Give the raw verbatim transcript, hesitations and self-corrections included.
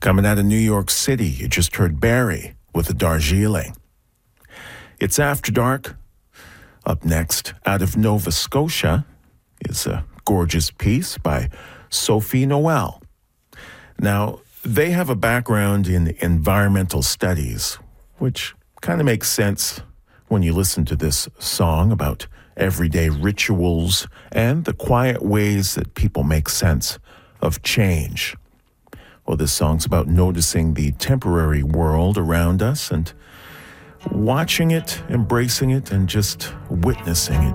Coming out of New York City, you just heard Barry with the Darjeeling. It's After Dark. Up next, out of Nova Scotia, is a gorgeous piece by Sophie Noel. Now, they have a background in environmental studies, which kind of makes sense when you listen to this song about everyday rituals and the quiet ways that people make sense of change. Well, this song's about noticing the temporary world around us and watching it, embracing it, and just witnessing it